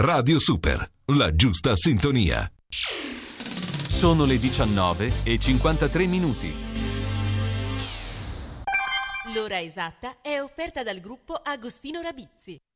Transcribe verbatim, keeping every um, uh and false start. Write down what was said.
Radio Super, la giusta sintonia. Sono le diciannove e cinquantatré minuti. L'ora esatta è offerta dal gruppo Agostino Rabizzi.